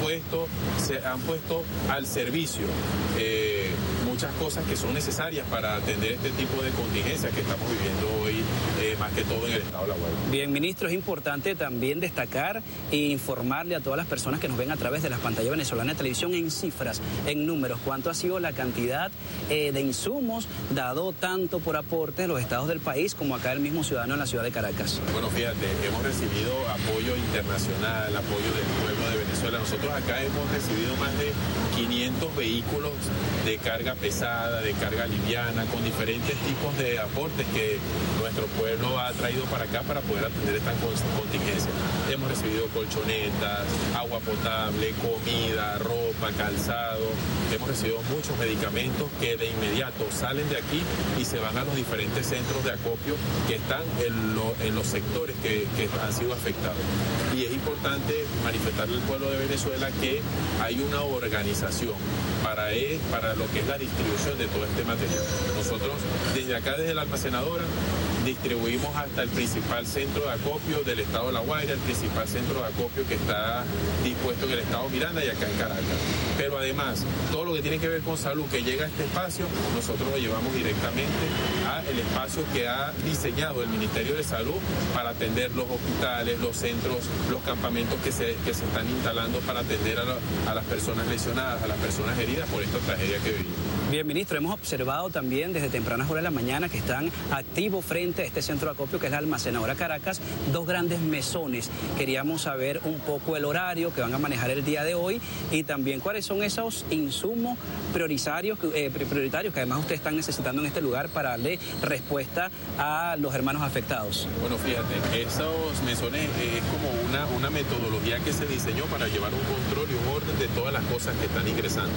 se han puesto al servicio muchas cosas que son necesarias para atender este tipo de contingencias que estamos viviendo hoy, más que todo en el estado de La Guaira. Bien, ministro, es importante también destacar e informarle a todas las personas que nos ven a través de las pantallas venezolanas de televisión en cifras, en números, cuánto ha sido la cantidad de insumos dado tanto por aportes de los estados del país como acá el mismo ciudadano en la ciudad de Caracas. Bueno, fíjate, hemos recibido apoyo internacional, apoyo del pueblo de Venezuela. Nosotros acá hemos recibido más de 500 vehículos de carga pesada, de carga liviana, con diferentes tipos de aportes que nuestro pueblo ha traído para acá para poder atender esta contingencia. Hemos recibido colchonetas, agua potable, comida, ropa, calzado. Hemos recibido muchos medicamentos que de inmediato salen de aquí y se van a los diferentes centros de acopio que están en los sectores que han sido afectados. Y es importante manifestarle al pueblo de Venezuela que hay una organización para lo que es la distribución de todo este material. Nosotros desde acá, desde la almacenadora, distribuimos hasta el principal centro de acopio del estado de La Guaira, el principal centro de acopio que está dispuesto en el estado Miranda y acá en Caracas. Pero además, todo lo que tiene que ver con salud que llega a este espacio, nosotros lo llevamos directamente al espacio que ha diseñado el Ministerio de Salud para atender los hospitales, los centros, los campamentos que se están instalando para atender a las personas lesionadas, a las personas heridas por esta tragedia que vivimos. Bien, ministro, hemos observado también desde tempranas horas de la mañana que están activos frente a este centro de acopio que es la almacenadora Caracas, dos grandes mesones. Queríamos saber un poco el horario que van a manejar el día de hoy y también cuáles son esos insumos prioritarios que además ustedes están necesitando en este lugar para darle respuesta a los hermanos afectados. Bueno, fíjate, esos mesones es como una metodología que se diseñó para llevar un control y un orden de todas las cosas que están ingresando.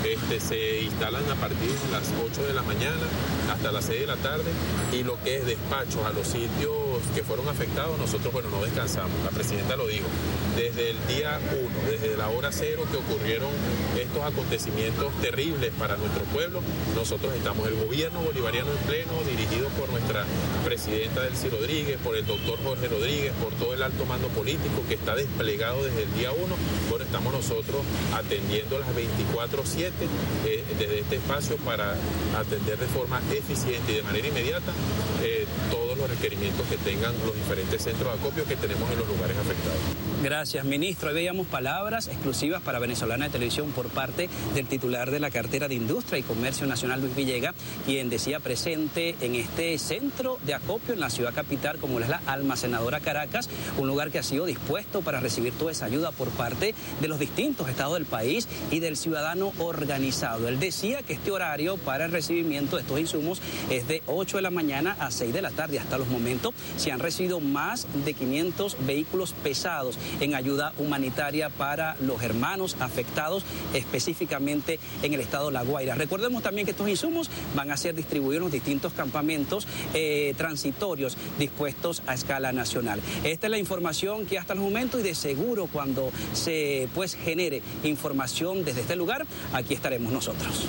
Se instalan a partir de las 8 de la mañana hasta las 6 de la tarde y lo que es despachos a los sitios que fueron afectados, nosotros, bueno, no descansamos. La presidenta lo dijo. Desde el día 1, desde la hora 0 que ocurrieron estos acontecimientos terribles para nuestro pueblo, nosotros estamos, el gobierno bolivariano en pleno, dirigido por nuestra presidenta Delcy Rodríguez, por el doctor Jorge Rodríguez, por todo el alto mando político que está desplegado desde el día 1. Bueno, estamos nosotros atendiendo las 24/7 desde este espacio para atender de forma eficiente y de manera inmediata todos los requerimientos que tengan los diferentes centros de acopio que tenemos en los lugares afectados. Gracias, ministro. Hoy veíamos palabras exclusivas para Venezolana de Televisión por parte del titular de la cartera de Industria y Comercio Nacional, Luis Villegas, quien decía presente en este centro de acopio en la ciudad capital, como es la almacenadora Caracas, un lugar que ha sido dispuesto para recibir toda esa ayuda por parte de los distintos estados del país y del ciudadano organizado. Él decía que este horario para el recibimiento de estos insumos es de 8 de la mañana a 6 de la tarde. Hasta los momentos se han recibido más de 500 vehículos pesados en ayuda humanitaria para los hermanos afectados, específicamente en el estado de La Guaira. Recordemos también que estos insumos van a ser distribuidos en los distintos campamentos transitorios dispuestos a escala nacional. Esta es la información que hasta el momento, y de seguro cuando se genere información desde este lugar, aquí estaremos nosotros.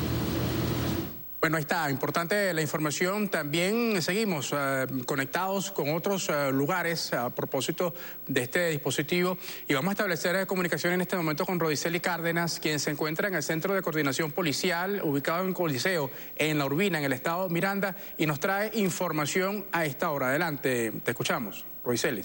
Bueno, ahí está, importante la información. También seguimos conectados con otros lugares a propósito de este dispositivo y vamos a establecer comunicación en este momento con Rodiceli Cárdenas, quien se encuentra en el Centro de Coordinación Policial ubicado en Coliseo, en La Urbina, en el estado Miranda, y nos trae información a esta hora. Adelante, te escuchamos, Rodiceli.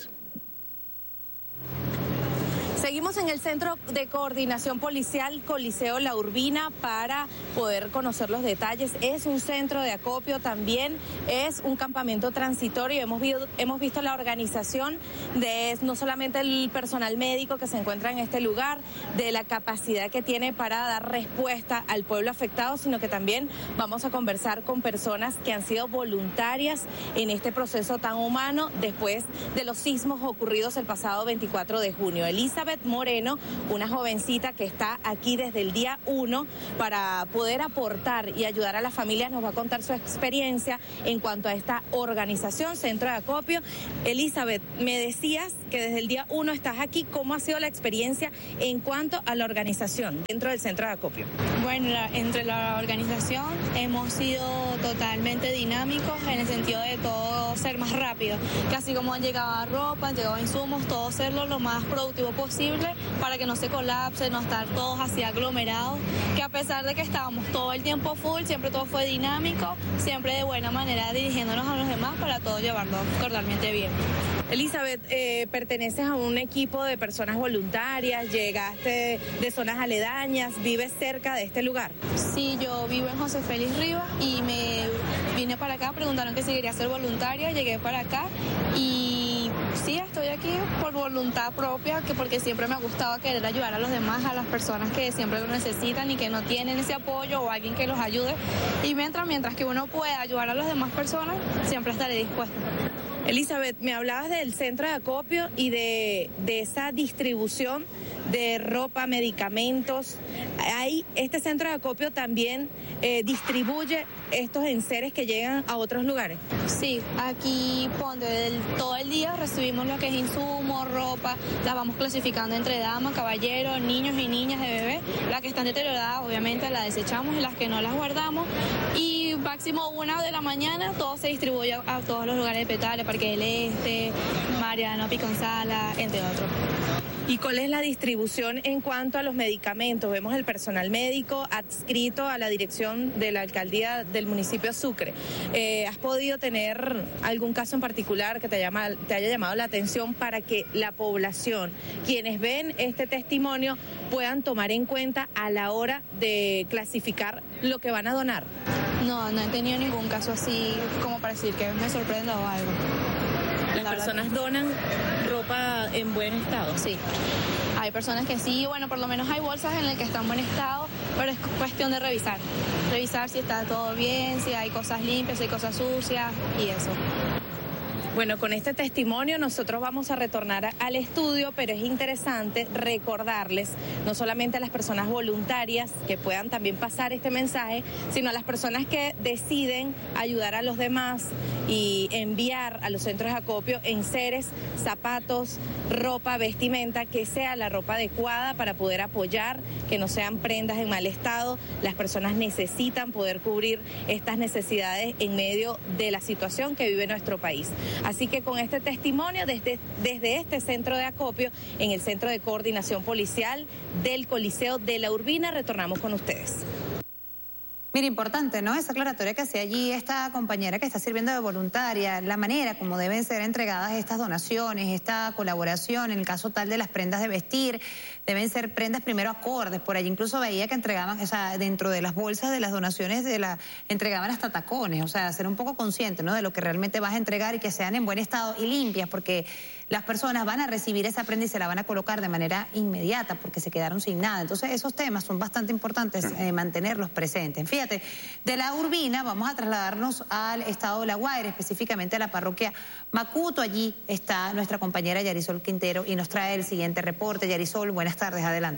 Seguimos en el Centro de Coordinación Policial Coliseo La Urbina para poder conocer los detalles. Es un centro de acopio, también es un campamento transitorio. Hemos visto la organización de no solamente el personal médico que se encuentra en este lugar, de la capacidad que tiene para dar respuesta al pueblo afectado, sino que también vamos a conversar con personas que han sido voluntarias en este proceso tan humano después de los sismos ocurridos el pasado 24 de junio. Elizabeth Elizabeth Moreno, una jovencita que está aquí desde el día 1 para poder aportar y ayudar a las familias. Nos va a contar su experiencia en cuanto a esta organización, Centro de Acopio. Elizabeth, me decías que desde el día 1 estás aquí. ¿Cómo ha sido la experiencia en cuanto a la organización dentro del Centro de Acopio? Bueno, entre la organización hemos sido totalmente dinámicos en el sentido de todo ser más rápido, que así como han llegado ropa, han llegado insumos, todo hacerlo lo más productivo posible para que no se colapse, no estar todos así aglomerados, que a pesar de que estábamos todo el tiempo full, siempre todo fue dinámico, siempre de buena manera dirigiéndonos a los demás para todo llevarlo cordialmente bien. Elizabeth, perteneces a un equipo de personas voluntarias, llegaste de zonas aledañas, vives cerca de este lugar. Sí, yo vivo en José Félix Rivas y me vine para acá, preguntaron que si quería ser voluntaria, llegué para acá y sí, estoy aquí por voluntad propia, que porque siempre me ha gustado querer ayudar a los demás, a las personas que siempre lo necesitan y que no tienen ese apoyo o alguien que los ayude. Y mientras que uno pueda ayudar a las demás personas, siempre estaré dispuesta. Elizabeth, me hablabas del Centro de Acopio y de esa distribución de ropa, medicamentos. Este Centro de Acopio también distribuye estos enseres que llegan a otros lugares. Sí, aquí todo el día recibimos lo que es insumos, ropa, las vamos clasificando entre damas, caballeros, niños y niñas de bebé. Las que están deterioradas obviamente las desechamos y las que no las guardamos. Y máximo 1 de la mañana todo se distribuye a todos los lugares de Petare, Parque del Este, Mariano, Piconzala, entre otros. ¿Y cuál es la distribución en cuanto a los medicamentos? Vemos el personal médico adscrito a la dirección de la alcaldía del municipio de Sucre. ¿Has podido tener algún caso en particular que te haya llamado la atención para que la población, quienes ven este testimonio, puedan tomar en cuenta a la hora de clasificar lo que van a donar? No he tenido ningún caso así como para decir que me sorprenda o algo. ¿Las personas donan ropa en buen estado? Sí. Hay personas que sí, bueno, por lo menos hay bolsas en las que están en buen estado, pero es cuestión de revisar. Revisar si está todo bien, si hay cosas limpias, si hay cosas sucias y eso. Bueno, con este testimonio nosotros vamos a retornar al estudio, pero es interesante recordarles, no solamente a las personas voluntarias que puedan también pasar este mensaje, sino a las personas que deciden ayudar a los demás y enviar a los centros de acopio enseres, zapatos, ropa, vestimenta, que sea la ropa adecuada para poder apoyar, que no sean prendas en mal estado. Las personas necesitan poder cubrir estas necesidades en medio de la situación que vive nuestro país. Así que con este testimonio desde este centro de acopio, en el Centro de Coordinación Policial del Coliseo de la Urbina, retornamos con ustedes. Mira, importante, ¿no? Esa aclaratoria que hacía allí esta compañera que está sirviendo de voluntaria, la manera como deben ser entregadas estas donaciones, esta colaboración, en el caso tal de las prendas de vestir, deben ser prendas primero acordes. Por allí incluso veía que entregaban, o sea, dentro de las bolsas de las donaciones entregaban hasta tacones, o sea, ser un poco consciente, ¿no? De lo que realmente vas a entregar y que sean en buen estado y limpias, porque las personas van a recibir esa prenda y se la van a colocar de manera inmediata porque se quedaron sin nada. Entonces esos temas son bastante importantes mantenerlos presentes. Fíjate, de la Urbina vamos a trasladarnos al estado de La Guaira, específicamente a la parroquia Macuto. Allí está nuestra compañera Yarisol Quintero y nos trae el siguiente reporte. Yarisol, buenas tardes, adelante.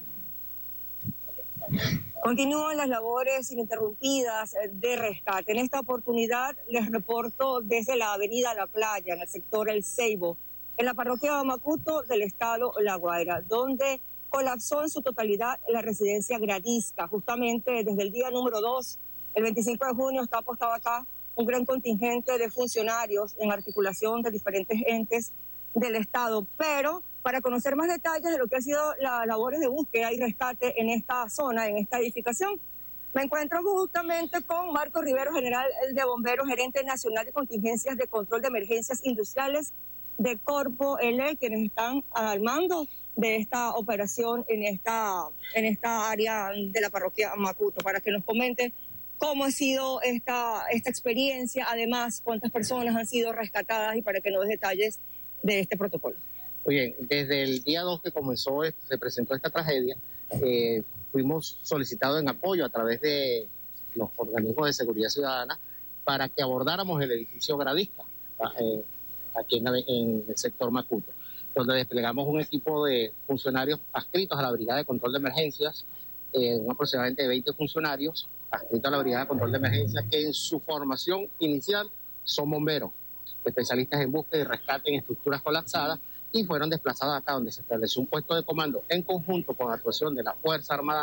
Continúan las labores ininterrumpidas de rescate. En esta oportunidad les reporto desde la avenida La Playa, en el sector El Ceibo, en la parroquia Macuto del estado La Guaira, donde colapsó en su totalidad la residencia gradisca. Justamente desde el día número 2, el 25 de junio, está apostado acá un gran contingente de funcionarios en articulación de diferentes entes del estado. Pero para conocer más detalles de lo que ha sido las labores de búsqueda y rescate en esta zona, en esta edificación, me encuentro justamente con Marco Rivero, general de bomberos, gerente nacional de contingencias de control de emergencias industriales de Corpo L, quienes están al mando de esta operación en esta área de la parroquia Macuto, para que nos comente cómo ha sido esta experiencia, además cuántas personas han sido rescatadas y para que nos dé detalles de este protocolo. Oye, desde el día 2 que comenzó, se presentó esta tragedia, fuimos solicitados en apoyo a través de los organismos de seguridad ciudadana para que abordáramos el edificio gradista aquí en el sector Macuto. donde desplegamos un equipo de funcionarios adscritos a la Brigada de Control de Emergencias, aproximadamente 20 funcionarios adscritos a la Brigada de Control de Emergencias, que en su formación inicial son bomberos, especialistas en búsqueda y rescate en estructuras colapsadas, y fueron desplazados acá donde se estableció un puesto de comando en conjunto con la actuación de la Fuerza Armada